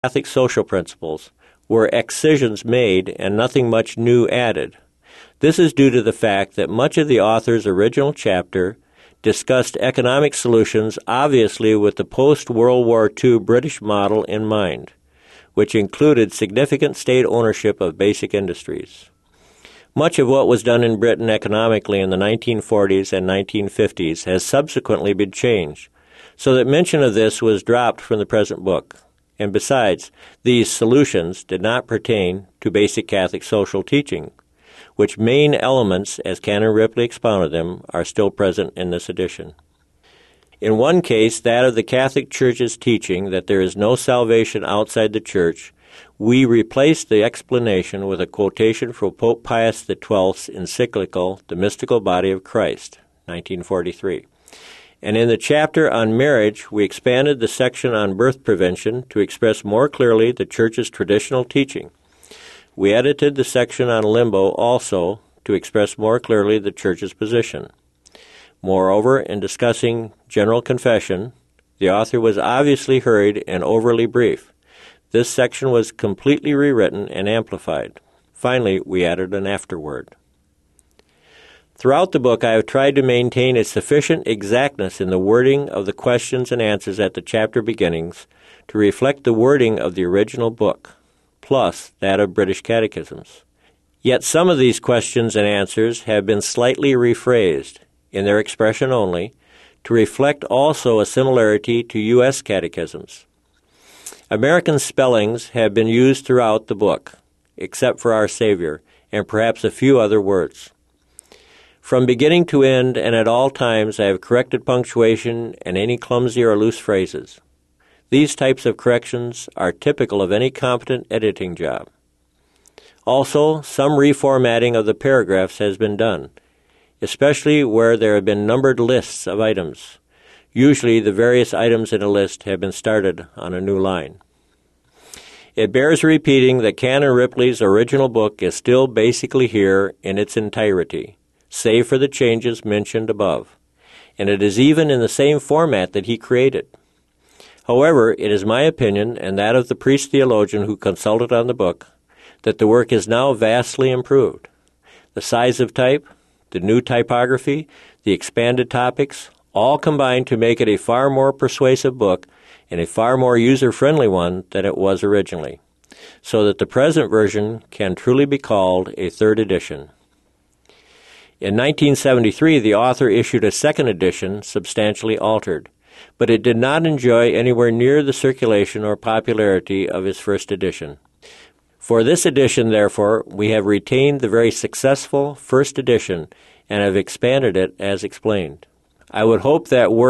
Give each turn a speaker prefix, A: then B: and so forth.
A: Catholic social principles were excisions made and nothing much new added. This is due to the fact that much of the author's original chapter discussed economic solutions obviously with the post-World War II British model in mind, which included significant state ownership of basic industries. Much of what was done in Britain economically in the 1940s and 1950s has subsequently been changed, so that mention of this was dropped from the present book. And besides, these solutions did not pertain to basic Catholic social teaching, which main elements, as Canon Ripley expounded them, are still present in this edition. In one case, that of the Catholic Church's teaching that there is no salvation outside the Church, we replaced the explanation with a quotation from Pope Pius XII's encyclical, The Mystical Body of Christ, 1943. And in the chapter on marriage, we expanded the section on birth prevention to express more clearly the Church's traditional teaching. We edited the section on limbo also to express more clearly the Church's position. Moreover, in discussing general confession, the author was obviously hurried and overly brief. This section was completely rewritten and amplified. Finally, we added an afterword. Throughout the book, I have tried to maintain a sufficient exactness in the wording of the questions and answers at the chapter beginnings to reflect the wording of the original book, plus that of British catechisms. Yet some of these questions and answers have been slightly rephrased, in their expression only, to reflect also a similarity to U.S. catechisms. American spellings have been used throughout the book, except for Our Savior, and perhaps a few other words. From beginning to end and at all times, I have corrected punctuation and any clumsy or loose phrases. These types of corrections are typical of any competent editing job. Also, some reformatting of the paragraphs has been done, especially where there have been numbered lists of items. Usually, the various items in a list have been started on a new line. It bears repeating that Canon Ripley's original book is still basically here in its entirety, save for the changes mentioned above, and it is even in the same format that he created. However, it is my opinion, and that of the priest theologian who consulted on the book, that the work is now vastly improved. The size of type, the new typography, the expanded topics, all combine to make it a far more persuasive book and a far more user-friendly one than it was originally, so that the present version can truly be called a third edition. In 1973, the author issued a second edition, substantially altered, but it did not enjoy anywhere near the circulation or popularity of his first edition. For this edition, therefore, we have retained the very successful first edition and have expanded it as explained. I would hope that work